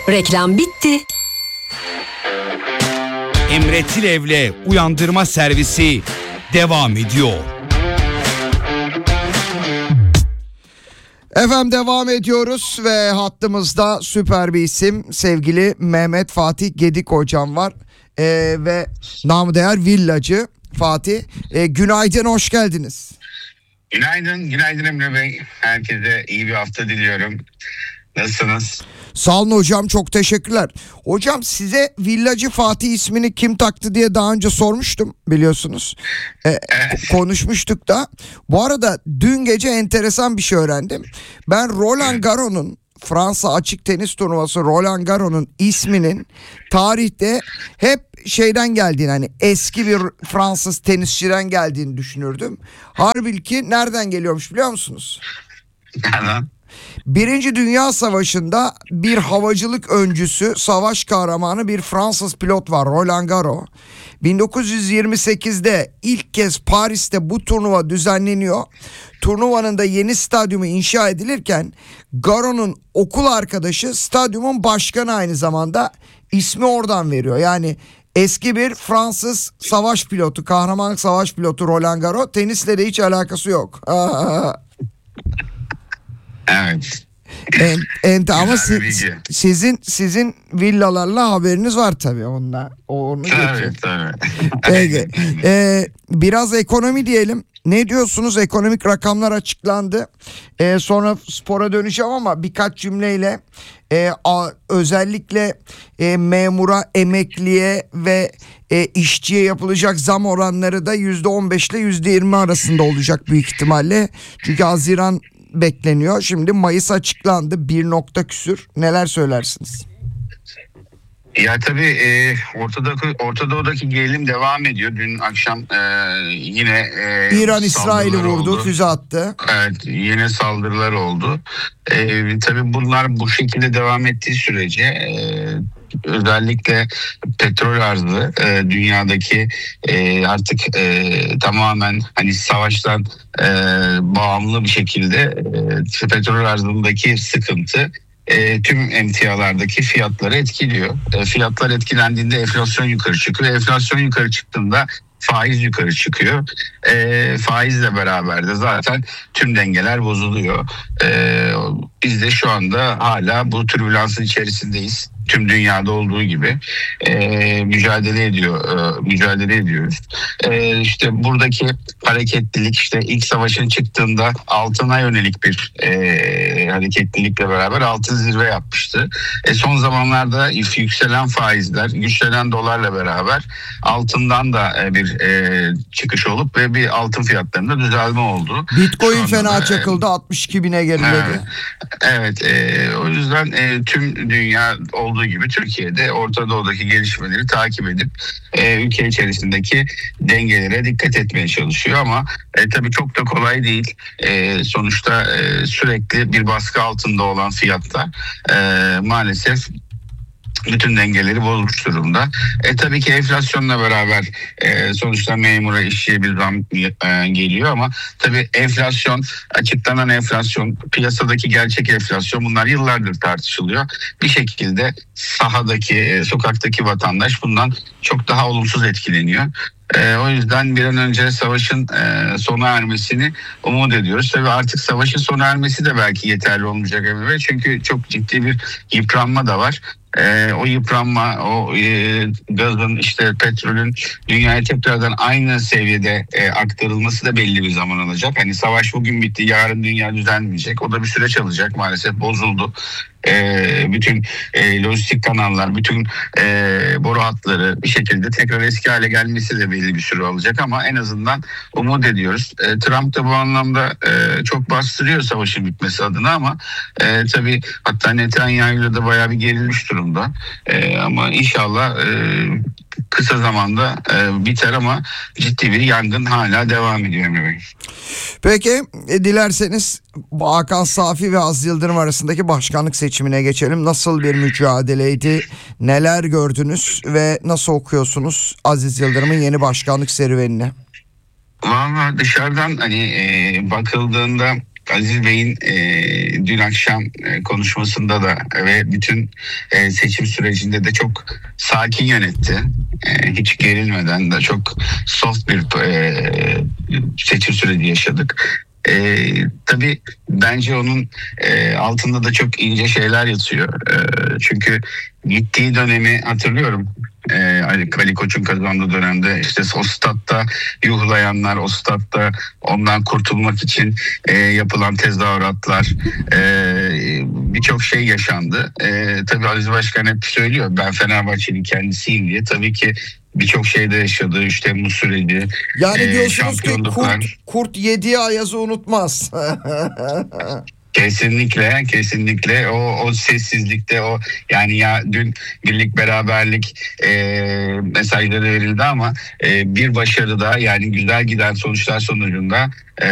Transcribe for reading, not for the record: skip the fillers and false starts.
Reklam bitti. Emre Tilev'le Uyandırma Servisi devam ediyor. Efendim devam ediyoruz ve hattımızda süper bir isim, sevgili Mehmet Fatih Gedik hocam var ve namı değer villacı Fatih. Günaydın, hoş geldiniz. Günaydın Emre Bey. Herkese iyi bir hafta diliyorum. Nasılsınız? Sağ olun hocam, çok teşekkürler. Hocam, size villacı Fatih ismini kim taktı diye daha önce sormuştum, biliyorsunuz. Konuşmuştuk da. Bu arada dün gece enteresan bir şey öğrendim. Ben Roland Garros'un, Fransa açık tenis turnuvası Roland Garros'un isminin tarihte hep şeyden geldiğini, hani eski bir Fransız tenisçiden geldiğini düşünürdüm. Halbuki nereden geliyormuş biliyor musunuz? Nereden? Birinci Dünya Savaşı'nda bir havacılık öncüsü, savaş kahramanı bir Fransız pilot var, Roland Garros. 1928'de ilk kez Paris'te bu turnuva düzenleniyor. Turnuvanın da yeni stadyumu inşa edilirken Garros'un okul arkadaşı stadyumun başkanı aynı zamanda, ismi oradan veriyor. Yani eski bir Fransız savaş pilotu, kahraman savaş pilotu Roland Garros, tenisle de hiç alakası yok. Evet. Ama sizin villalarla haberiniz var tabii onunla. Onu tabii. Peki. Biraz ekonomi diyelim. Ne diyorsunuz? Ekonomik rakamlar açıklandı. Sonra spora döneceğim ama birkaç cümleyle özellikle memura, emekliye ve işçiye yapılacak zam oranları da %15 ile %20 arasında olacak büyük ihtimalle. Çünkü Haziran bekleniyor. Şimdi Mayıs açıklandı. 1 nokta küsür. Neler söylersiniz? Ya tabii Orta Doğu'daki gerilim devam ediyor. Dün akşam yine İran İsrail'i vurdu, füze attı. Evet, yine saldırılar oldu. Tabii bunlar bu şekilde devam ettiği sürece özellikle petrol arzı dünyadaki artık tamamen hani savaştan bağımlı bir şekilde petrol arzındaki sıkıntı tüm emtialardaki fiyatları etkiliyor. Fiyatlar etkilendiğinde enflasyon yukarı çıkıyor. Enflasyon yukarı çıktığında faiz yukarı çıkıyor. Faizle beraber de zaten tüm dengeler bozuluyor. Biz de şu anda hala bu türbülansın içerisindeyiz. Tüm dünyada olduğu gibi mücadele ediyoruz. İşte buradaki hareketlilik, işte ilk savaşın çıktığında altına yönelik bir hareketlilikle beraber altın zirve yapmıştı. Son zamanlarda yükselen faizler, güçlenen dolarla beraber altından da bir çıkış olup ve bir altın fiyatlarında düzelme oldu. Bitcoin fena çakıldı, 62 bine geriledi. Evet, o yüzden tüm dünya olduğu gibi Türkiye'de Orta Doğu'daki gelişmeleri takip edip ülke içerisindeki dengelere dikkat etmeye çalışıyor ama tabii çok da kolay değil. Sonuçta sürekli bir baskı altında olan fiyatlar maalesef bütün dengeleri bozmuş durumda. Tabii ki enflasyonla beraber sonuçta memura, işçiye bir zam geliyor ama tabii enflasyon, açıklanan enflasyon, piyasadaki gerçek enflasyon, bunlar yıllardır tartışılıyor. Bir şekilde sahadaki, sokaktaki vatandaş bundan çok daha olumsuz etkileniyor. O yüzden bir an önce savaşın sona ermesini umut ediyoruz. Tabii artık savaşın sona ermesi de belki yeterli olmayacak Emre, çünkü çok ciddi bir yıpranma da var. O yıpranma, gazın, işte petrolün dünyaya tekrardan aynı seviyede aktarılması da belli bir zaman alacak. Hani savaş bugün bitti, yarın dünya düzelmeyecek. O da bir süreç alacak, maalesef bozuldu. Bütün lojistik kanallar, bütün boru hatları bir şekilde tekrar eski hale gelmesi de belli bir süre alacak ama en azından umut ediyoruz. Trump da bu anlamda çok bastırıyor savaşın bitmesi adına ama tabii hatta Netanyahu'yla da bayağı bir gerilmiş durumda. Ama inşallah kısa zamanda biter ama ciddi bir yangın hala devam ediyor Emre Bey. Peki dilerseniz Hakan Safi ve Aziz Yıldırım arasındaki başkanlık seçimine geçelim. Nasıl bir mücadeleydi? Neler gördünüz ve nasıl okuyorsunuz Aziz Yıldırım'ın yeni başkanlık serüvenini? Valla dışarıdan hani bakıldığında Aziz Bey'in dün akşam konuşmasında da ve bütün seçim sürecinde de çok sakin yönetti. Hiç gerilmeden de çok soft bir seçim süreci yaşadık. Tabii bence onun altında da çok ince şeyler yatıyor. Çünkü gittiği dönemi hatırlıyorum. Ali Koç'un kazandığı dönemde işte o statta yuhlayanlar, o statta ondan kurtulmak için yapılan tezahüratlar, birçok şey yaşandı. Tabii Aziz Başkan hep söylüyor, ben Fenerbahçe'nin kendisiyim diye. Tabii ki birçok şeyde yaşadığı 3 Temmuz süreci. Yani diyorsunuz ki şampiyonluklar. kurt yediği ayazı unutmaz. Kesinlikle o sessizlikte, o yani ya dün birlik beraberlik mesajları verildi ama bir başarıda, yani güzel giden sonuçlar sonucunda